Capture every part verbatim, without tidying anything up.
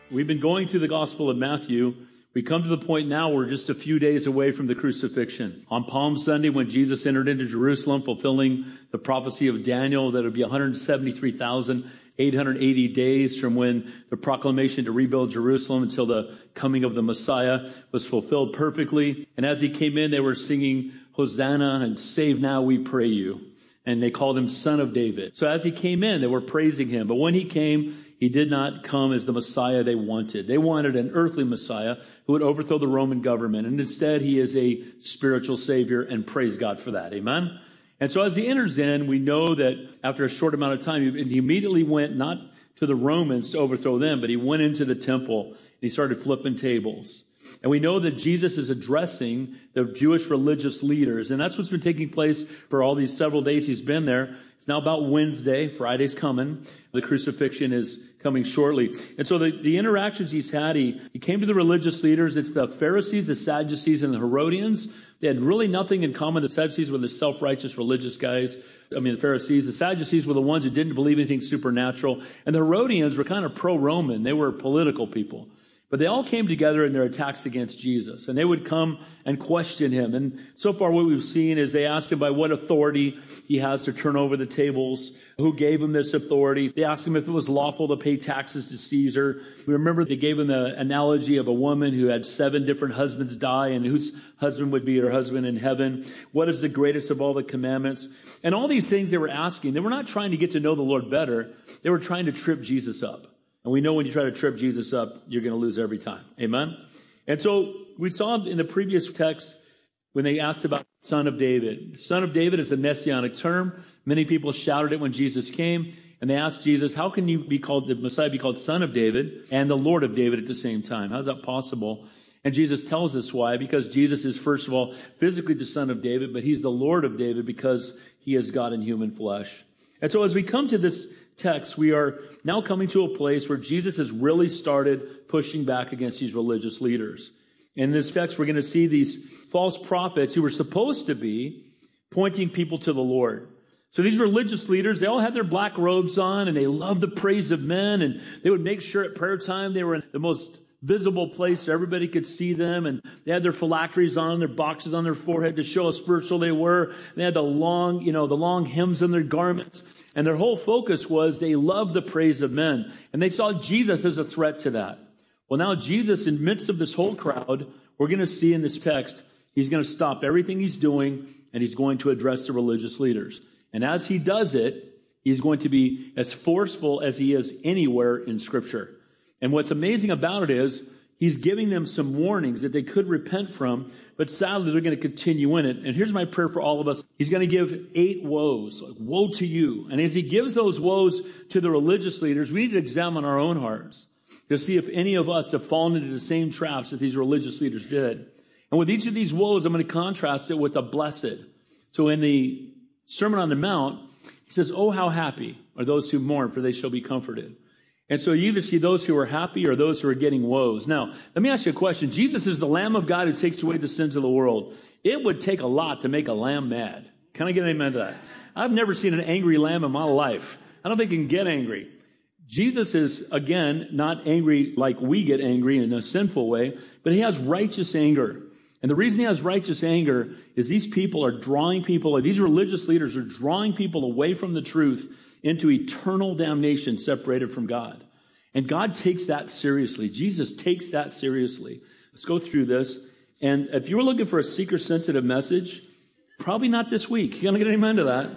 We've been going through the Gospel of Matthew. We come to the point now where we're just a few days away from the crucifixion. On Palm Sunday, when Jesus entered into Jerusalem, fulfilling the prophecy of Daniel, that it would be one hundred seventy-three thousand eight hundred eighty days from when the proclamation to rebuild Jerusalem until the coming of the Messiah was fulfilled perfectly. And as he came in, they were singing, Hosanna, and save now, we pray you. And they called him Son of David. So as he came in, they were praising him. But when he came, he did not come as the Messiah they wanted. They wanted an earthly Messiah who would overthrow the Roman government. And instead, he is a spiritual Savior, and praise God for that. Amen? And so as he enters in, we know that after a short amount of time, he immediately went not to the Romans to overthrow them, but he went into the temple and he started flipping tables. And we know that Jesus is addressing the Jewish religious leaders. And that's what's been taking place for all these several days he's been there. It's now about Wednesday. Friday's coming. The crucifixion is coming shortly. And so the, the interactions he's had, he, he came to the religious leaders. It's the Pharisees, the Sadducees, and the Herodians. They had really nothing in common. The Sadducees were the self-righteous religious guys. I mean, the Pharisees. The Sadducees were the ones who didn't believe anything supernatural. And the Herodians were kind of pro-Roman. They were political people. But they all came together in their attacks against Jesus. And they would come and question him. And so far what we've seen is they asked him by what authority he has to turn over the tables. Who gave him this authority? They asked him if it was lawful to pay taxes to Caesar. We remember they gave him the analogy of a woman who had seven different husbands die and whose husband would be her husband in heaven. What is the greatest of all the commandments? And all these things they were asking, they were not trying to get to know the Lord better. They were trying to trip Jesus up. And we know when you try to trip Jesus up, you're going to lose every time. Amen? And so we saw in the previous text when they asked about Son of David. Son of David is a messianic term. Many people shouted it when Jesus came. And they asked Jesus, how can you be called, the Messiah be called Son of David and the Lord of David at the same time? How is that possible? And Jesus tells us why. Because Jesus is, first of all, physically the Son of David, but he's the Lord of David because he is God in human flesh. And so as we come to this text, we are now coming to a place where Jesus has really started pushing back against these religious leaders. In this text, we're going to see these false prophets who were supposed to be pointing people to the Lord. So these religious leaders, they all had their black robes on and they loved the praise of men, and they would make sure at prayer time they were in the most visible place so everybody could see them, and they had their phylacteries on, their boxes on their forehead to show how spiritual they were. And they had the long, you know, the long hems in their garments. And their whole focus was they loved the praise of men. And they saw Jesus as a threat to that. Well, now Jesus, in the midst of this whole crowd, we're going to see in this text, he's going to stop everything he's doing and he's going to address the religious leaders. And as he does it, he's going to be as forceful as he is anywhere in Scripture. And what's amazing about it is he's giving them some warnings that they could repent from, but sadly they're going to continue in it. And here's my prayer for all of us. He's going to give eight woes, like, woe to you. And as he gives those woes to the religious leaders, we need to examine our own hearts to see if any of us have fallen into the same traps that these religious leaders did. And with each of these woes, I'm going to contrast it with the blessed. So in the Sermon on the Mount, he says, oh, how happy are those who mourn, for they shall be comforted. And so you either see those who are happy or those who are getting woes. Now, let me ask you a question. Jesus is the Lamb of God who takes away the sins of the world. It would take a lot to make a lamb mad. Can I get an amen to that? I've never seen an angry lamb in my life. I don't think he can get angry. Jesus is, again, not angry like we get angry in a sinful way, but he has righteous anger. And the reason he has righteous anger is these people are drawing people, these religious leaders are drawing people away from the truth into eternal damnation separated from God. And God takes that seriously. Jesus takes that seriously. Let's go through this. And if you were looking for a seeker-sensitive message, probably not this week. You're going to get an amen to that.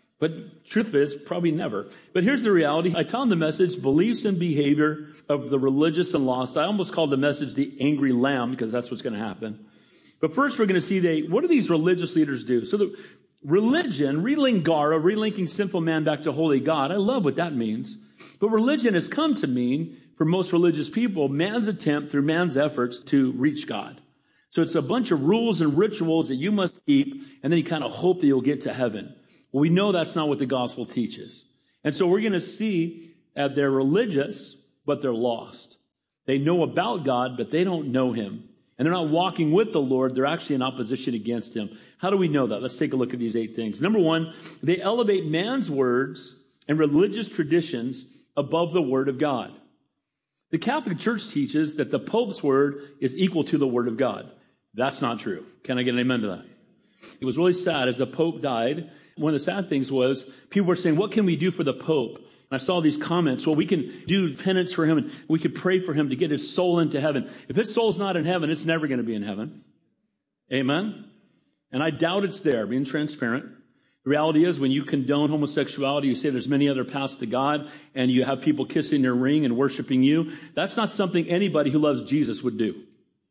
But truth is, probably never. But here's the reality. I found the message, beliefs and behavior of the religious and lost. I almost called the message the angry lamb because that's what's going to happen. But first we're going to see they, what do these religious leaders do? So the religion, relingara, relinking sinful man back to holy God. I love what that means. But religion has come to mean, for most religious people, man's attempt through man's efforts to reach God. So it's a bunch of rules and rituals that you must keep, and then you kind of hope that you'll get to heaven. Well, we know that's not what the gospel teaches. And so we're going to see that they're religious, but they're lost. They know about God, but they don't know him. And they're not walking with the Lord. They're actually in opposition against him. How do we know that? Let's take a look at these eight things. Number one, they elevate man's words and religious traditions above the word of God. The Catholic Church teaches that the Pope's word is equal to the word of God. That's not true. Can I get an amen to that? It was really sad as the Pope died. One of the sad things was people were saying, what can we do for the Pope? And I saw these comments. Well, we can do penance for him and we could pray for him to get his soul into heaven. If his soul's not in heaven, it's never going to be in heaven. Amen? And I doubt it's there, being transparent. The reality is when you condone homosexuality, you say there's many other paths to God, and you have people kissing your ring and worshiping you. That's not something anybody who loves Jesus would do.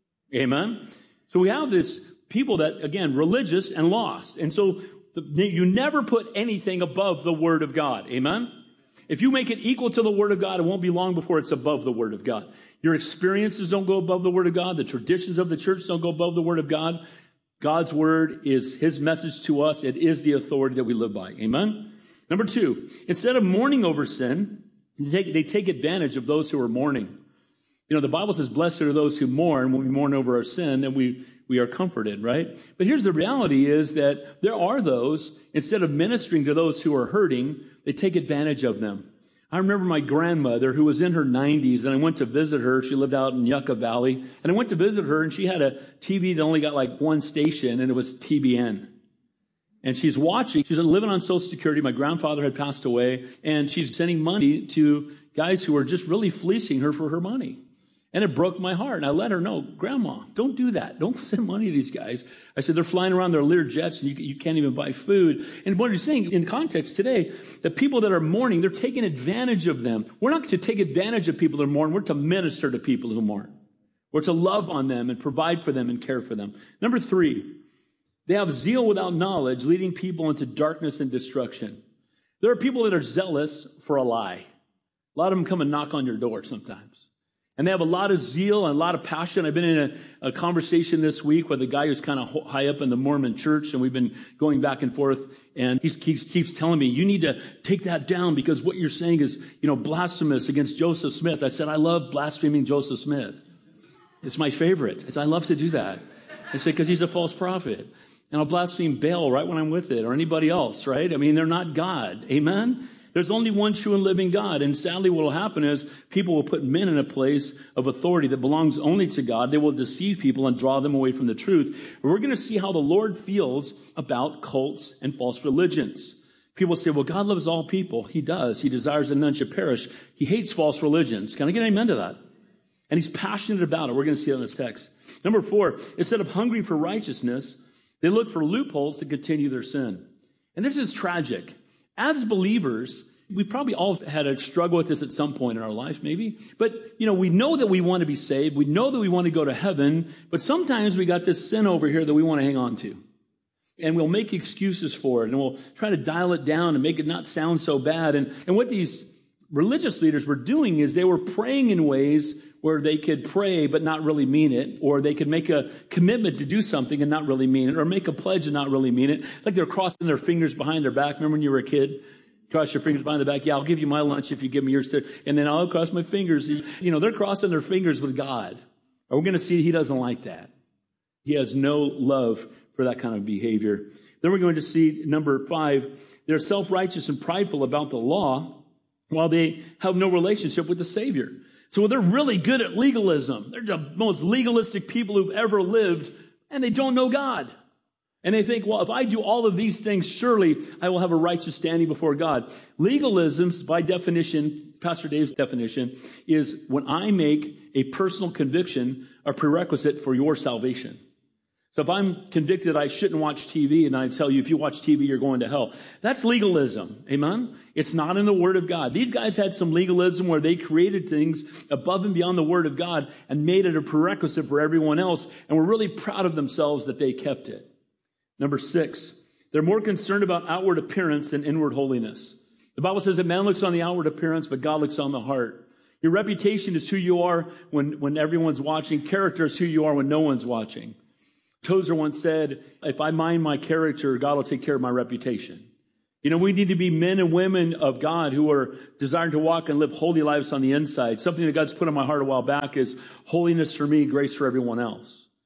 Amen? So we have this people that, again, religious and lost. And so the, you never put anything above the Word of God. Amen? If you make it equal to the Word of God, it won't be long before it's above the Word of God. Your experiences don't go above the Word of God. The traditions of the church don't go above the Word of God. God's Word is His message to us. It is the authority that we live by. Amen? Number two, instead of mourning over sin, they take, they take advantage of those who are mourning. You know, the Bible says, blessed are those who mourn. When we mourn over our sin, then we, we are comforted, right? But here's the reality is that there are those, instead of ministering to those who are hurting, they take advantage of them. I remember my grandmother who was in her nineties, and I went to visit her. She lived out in Yucca Valley. And I went to visit her, and she had a T V that only got like one station, and it was T B N. And she's watching. She's living on Social Security. My grandfather had passed away, and she's sending money to guys who are just really fleecing her for her money. And it broke my heart. And I let her know, Grandma, don't do that. Don't send money to these guys. I said, they're flying around their Lear jets and you, you can't even buy food. And what he's saying in context today, the people that are mourning, they're taking advantage of them. We're not to take advantage of people that mourn. We're to minister to people who mourn. We're to love on them and provide for them and care for them. Number three, they have zeal without knowledge, leading people into darkness and destruction. There are people that are zealous for a lie. A lot of them come and knock on your door sometimes. And they have a lot of zeal and a lot of passion. I've been in a, a conversation this week with a guy who's kind of high up in the Mormon church, and we've been going back and forth, and he keeps, keeps telling me, you need to take that down because what you're saying is, you know, blasphemous against Joseph Smith. I said, I love blaspheming Joseph Smith. It's my favorite. It's, I love to do that. I said, because he's a false prophet. And I'll blaspheme Baal right when I'm with it, or anybody else, right? I mean, they're not God. Amen? There's only one true and living God. And sadly, what will happen is people will put men in a place of authority that belongs only to God. They will deceive people and draw them away from the truth. And we're going to see how the Lord feels about cults and false religions. People say, well, God loves all people. He does. He desires that none should perish. He hates false religions. Can I get an amen to that? And he's passionate about it. We're going to see it in this text. Number four, instead of hungering for righteousness, they look for loopholes to continue their sin. And this is tragic. As believers, we probably all had a struggle with this at some point in our life, maybe. But, you know, we know that we want to be saved. We know that we want to go to heaven. But sometimes we got this sin over here that we want to hang on to. And we'll make excuses for it. And we'll try to dial it down and make it not sound so bad. And, and what these religious leaders were doing is they were praying in ways where they could pray but not really mean it, or they could make a commitment to do something and not really mean it, or make a pledge and not really mean it. Like they're crossing their fingers behind their back. Remember when you were a kid? Cross your fingers behind the back. Yeah, I'll give you my lunch if you give me yours. And then I'll cross my fingers. You know, they're crossing their fingers with God. And we're going to see he doesn't like that. He has no love for that kind of behavior. Then we're going to see number five, they're self-righteous and prideful about the law while they have no relationship with the Savior. So they're really good at legalism. They're the most legalistic people who've ever lived, and they don't know God. And they think, well, if I do all of these things, surely I will have a righteous standing before God. Legalism, by definition, Pastor Dave's definition, is when I make a personal conviction a prerequisite for your salvation. So if I'm convicted I shouldn't watch T V, and I tell you, if you watch T V, you're going to hell. That's legalism. Amen? It's not in the Word of God. These guys had some legalism where they created things above and beyond the Word of God and made it a prerequisite for everyone else, and were really proud of themselves that they kept it. Number six, they're more concerned about outward appearance than inward holiness. The Bible says that man looks on the outward appearance, but God looks on the heart. Your reputation is who you are when, when everyone's watching. Character is who you are when no one's watching. Tozer once said, if I mind my character, God will take care of my reputation. You know, we need to be men and women of God who are desiring to walk and live holy lives on the inside. Something that God's put on my heart a while back is holiness for me, grace for everyone else.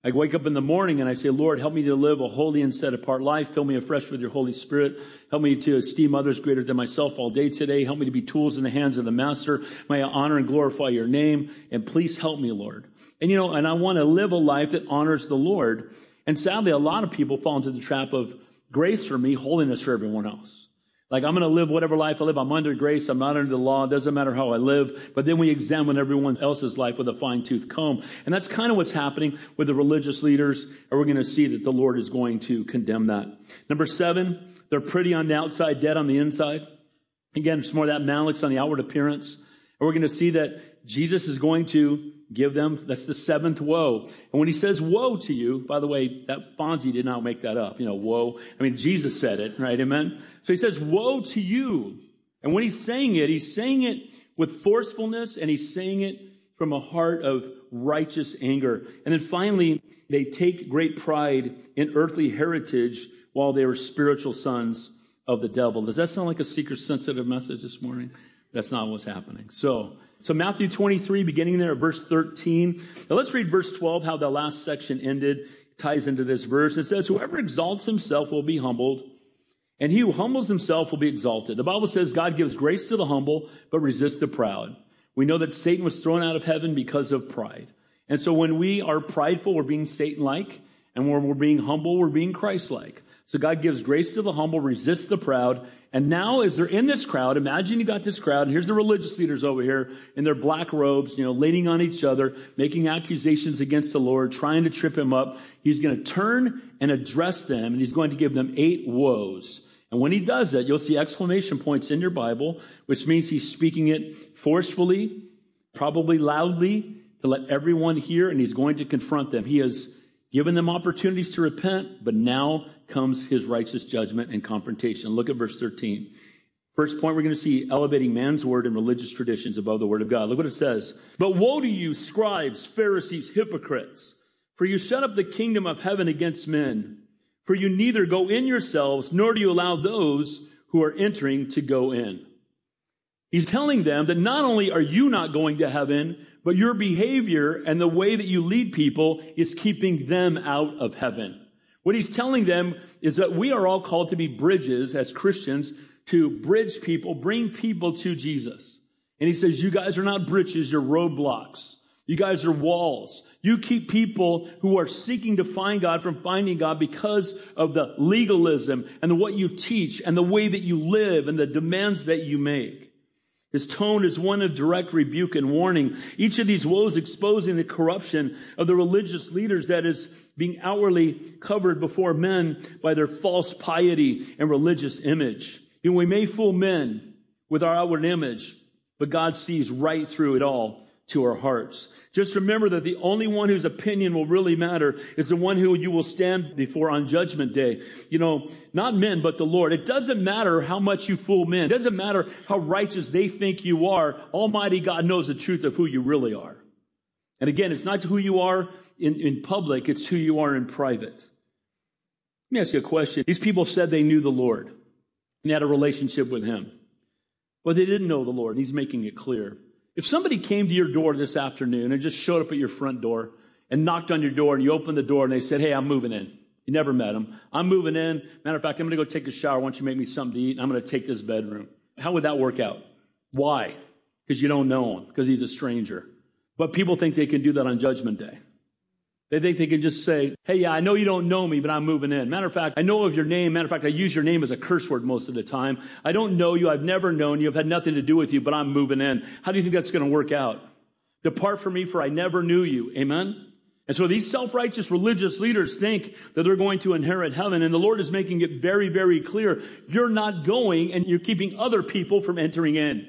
I wake up in the morning and I say, Lord, help me to live a holy and set apart life. Fill me afresh with your Holy Spirit. Help me to esteem others greater than myself all day today. Help me to be tools in the hands of the Master. May I honor and glorify your name. And please help me, Lord. And you know, and I want to live a life that honors the Lord. And sadly, a lot of people fall into the trap of grace for me, holiness for everyone else. Like, I'm going to live whatever life I live. I'm under grace. I'm not under the law. It doesn't matter how I live. But then we examine everyone else's life with a fine-tooth comb. And that's kind of what's happening with the religious leaders. And we're going to see that the Lord is going to condemn that. Number seven, they're pretty on the outside, dead on the inside. Again, it's more of that malice on the outward appearance. And we're going to see that Jesus is going to give them, that's the seventh woe. And when he says woe to you, by the way, that Fonzie did not make that up. You know, woe. I mean, Jesus said it, right? Amen? So he says, woe to you. And when he's saying it, he's saying it with forcefulness, and he's saying it from a heart of righteous anger. And then finally, they take great pride in earthly heritage while they were spiritual sons of the devil. Does that sound like a seeker-sensitive message this morning? That's not what's happening. So, so Matthew twenty-three, beginning there at verse thirteen. Now let's read verse twelve, how the last section ended. It ties into this verse. It says, whoever exalts himself will be humbled, and he who humbles himself will be exalted. The Bible says God gives grace to the humble, but resists the proud. We know that Satan was thrown out of heaven because of pride. And so when we are prideful, we're being Satan-like. And when we're being humble, we're being Christ-like. So God gives grace to the humble, resists the proud. And now as they're in this crowd, imagine you got this crowd, and here's the religious leaders over here in their black robes, you know, leaning on each other, making accusations against the Lord, trying to trip him up. He's going to turn and address them, and he's going to give them eight woes. And when he does that, you'll see exclamation points in your Bible, which means he's speaking it forcefully, probably loudly, to let everyone hear, and he's going to confront them. He has given them opportunities to repent, but now comes his righteous judgment and confrontation. Look at verse thirteen. First point, we're going to see elevating man's word and religious traditions above the word of God. Look what it says. But woe to you, scribes, Pharisees, hypocrites, for you shut up the kingdom of heaven against men. For you neither go in yourselves, nor do you allow those who are entering to go in. He's telling them that not only are you not going to heaven, but your behavior and the way that you lead people is keeping them out of heaven. What he's telling them is that we are all called to be bridges as Christians, to bridge people, bring people to Jesus. And he says, you guys are not bridges, you're roadblocks. You guys are walls. You keep people who are seeking to find God from finding God because of the legalism and what you teach and the way that you live and the demands that you make. His tone is one of direct rebuke and warning. Each of these woes exposing the corruption of the religious leaders that is being outwardly covered before men by their false piety and religious image. You know, we may fool men with our outward image, but God sees right through it all to our hearts. Just remember that the only one whose opinion will really matter is the one who you will stand before on judgment day. You know, not men, but the Lord. It doesn't matter how much you fool men. It doesn't matter how righteous they think you are. Almighty God knows the truth of who you really are. And again, it's not who you are in, in public, it's who you are in private. Let me ask you a question. These people said they knew the Lord and they had a relationship with him. But they didn't know the Lord. He's making it clear. If somebody came to your door this afternoon and just showed up at your front door and knocked on your door and you opened the door and they said, hey, I'm moving in. You never met them. I'm moving in. Matter of fact, I'm going to go take a shower. Why don't you make me something to eat? I'm going to take this bedroom. How would that work out? Why? Because you don't know him, because he's a stranger. But people think they can do that on Judgment Day. They think they can just say, hey, yeah, I know you don't know me, but I'm moving in. Matter of fact, I know of your name. Matter of fact, I use your name as a curse word most of the time. I don't know you. I've never known you. I've had nothing to do with you, but I'm moving in. How do you think that's going to work out? Depart from me, for I never knew you. Amen? And so these self-righteous religious leaders think that they're going to inherit heaven, and the Lord is making it very, very clear. You're not going, and you're keeping other people from entering in.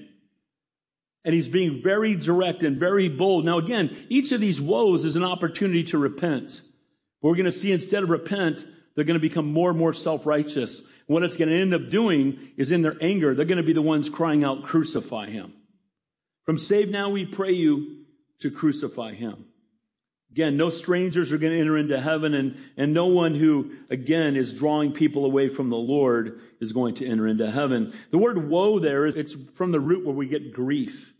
And he's being very direct and very bold. Now again, each of these woes is an opportunity to repent. We're going to see instead of repent, they're going to become more and more self-righteous. What it's going to end up doing is in their anger, they're going to be the ones crying out, crucify him. From Save Now we pray you to crucify him. Again, no strangers are going to enter into heaven, and, and no one who, again, is drawing people away from the Lord is going to enter into heaven. The word woe there, it's from the root where we get grief.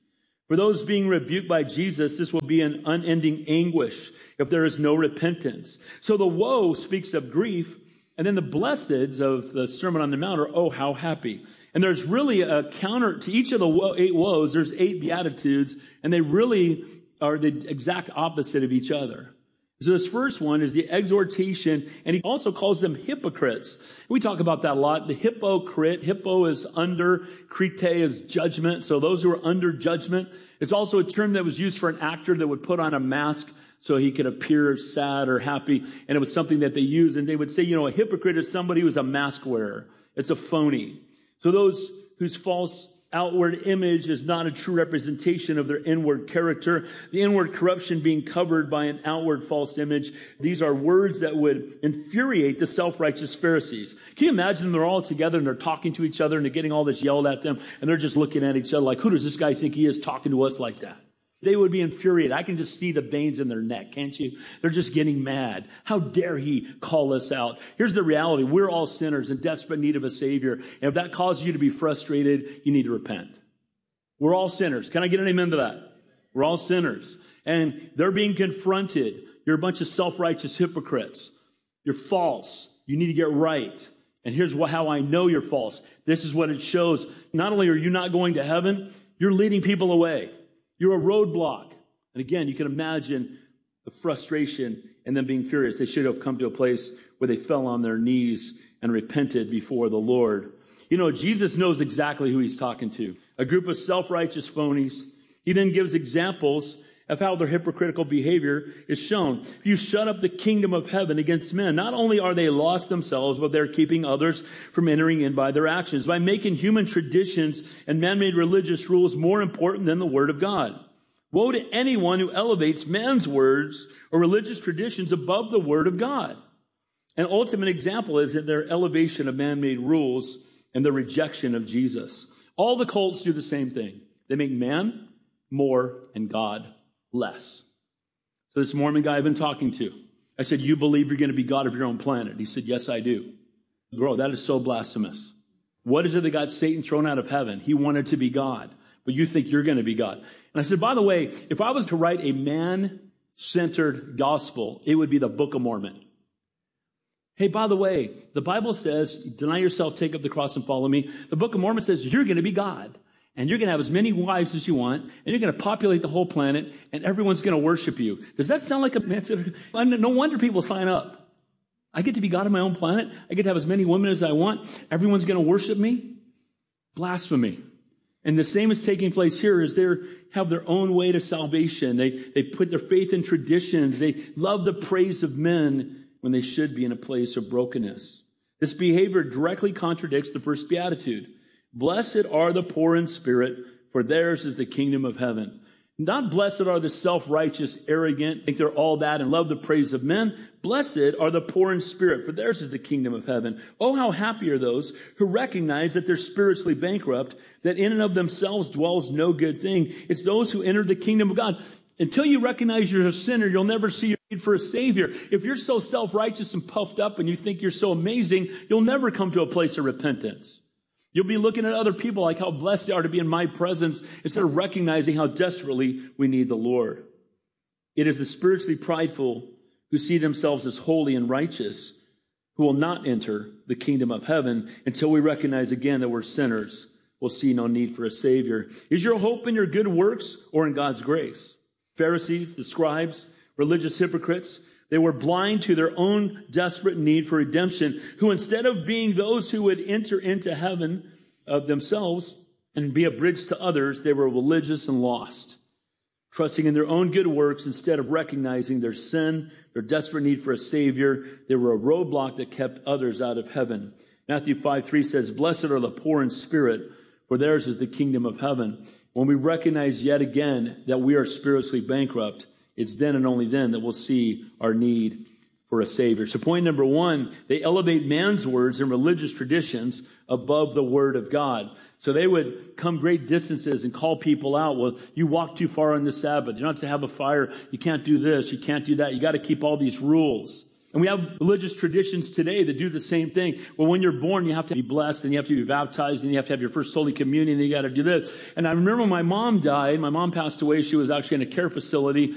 For those being rebuked by Jesus, this will be an unending anguish if there is no repentance. So the woe speaks of grief, and then the blesseds of the Sermon on the Mount are, oh, how happy. And there's really a counter to each of the wo- eight woes. There's eight beatitudes, and they really are the exact opposite of each other. So this first one is the exhortation, and he also calls them hypocrites. We talk about that a lot. The hypocrite, hippo is under, crite is judgment. So those who are under judgment. It's also a term that was used for an actor that would put on a mask so he could appear sad or happy. And it was something that they used. And they would say, you know, a hypocrite is somebody who's a mask wearer. It's a phony. So those whose false outward image is not a true representation of their inward character. The inward corruption being covered by an outward false image. These are words that would infuriate the self-righteous Pharisees. Can you imagine them? They're all together and they're talking to each other and they're getting all this yelled at them and they're just looking at each other like, who does this guy think he is talking to us like that? They would be infuriated. I can just see the veins in their neck, can't you? They're just getting mad. How dare he call us out? Here's the reality. We're all sinners in desperate need of a Savior. And if that causes you to be frustrated, you need to repent. We're all sinners. Can I get an amen to that? We're all sinners. And they're being confronted. You're a bunch of self-righteous hypocrites. You're false. You need to get right. And here's what, how I know you're false. This is what it shows. Not only are you not going to heaven, you're leading people away. You're a roadblock. And again, you can imagine the frustration and them being furious. They should have come to a place where they fell on their knees and repented before the Lord. You know, Jesus knows exactly who he's talking to. A group of self-righteous phonies. He then gives examples of how their hypocritical behavior is shown. If you shut up the kingdom of heaven against men, not only are they lost themselves, but they're keeping others from entering in by their actions, by making human traditions and man-made religious rules more important than the word of God. Woe to anyone who elevates man's words or religious traditions above the word of God. An ultimate example is in their elevation of man-made rules and the rejection of Jesus. All the cults do the same thing. They make man more and God less. So this Mormon guy I've been talking to, I said, you believe you're going to be God of your own planet? He said, yes, I do. Bro, that is so blasphemous. What is it that got Satan thrown out of heaven? He wanted to be God, but you think you're going to be God. And I said, by the way, if I was to write a man-centered gospel, it would be the Book of Mormon. Hey, by the way, the Bible says, deny yourself, take up the cross and follow me. The Book of Mormon says you're going to be God. And you're going to have as many wives as you want, and you're going to populate the whole planet, and everyone's going to worship you. Does that sound like a man? No wonder people sign up. I get to be God on my own planet. I get to have as many women as I want. Everyone's going to worship me. Blasphemy. And the same is taking place here is they have their own way to salvation. They, they put their faith in traditions. They love the praise of men when they should be in a place of brokenness. This behavior directly contradicts the first beatitude. Blessed are the poor in spirit, for theirs is the kingdom of heaven. Not blessed are the self-righteous, arrogant, think they're all that and love the praise of men. Blessed are the poor in spirit, for theirs is the kingdom of heaven. Oh, how happy are those who recognize that they're spiritually bankrupt, that in and of themselves dwells no good thing. It's those who enter the kingdom of God. Until you recognize you're a sinner, you'll never see your need for a Savior. If you're so self-righteous and puffed up and you think you're so amazing, you'll never come to a place of repentance. You'll be looking at other people like how blessed they are to be in my presence instead of recognizing how desperately we need the Lord. It is the spiritually prideful who see themselves as holy and righteous who will not enter the kingdom of heaven until we recognize again that we're sinners. We'll see no need for a Savior. Is your hope in your good works or in God's grace? Pharisees, the scribes, religious hypocrites, they were blind to their own desperate need for redemption, who instead of being those who would enter into heaven of themselves and be a bridge to others, they were religious and lost, trusting in their own good works instead of recognizing their sin, their desperate need for a Savior. They were a roadblock that kept others out of heaven. Matthew five three says, blessed are the poor in spirit, for theirs is the kingdom of heaven. When we recognize yet again that we are spiritually bankrupt, it's then and only then that we'll see our need for a Savior. So point number one, they elevate man's words and religious traditions above the Word of God. So they would come great distances and call people out. Well, you walk too far on the Sabbath. You're not to have a fire. You can't do this. You can't do that. You got to keep all these rules. And we have religious traditions today that do the same thing. Well, when you're born, you have to be blessed, and you have to be baptized, and you have to have your first Holy Communion, and you got to do this. And I remember when my mom died. My mom passed away. She was actually in a care facility.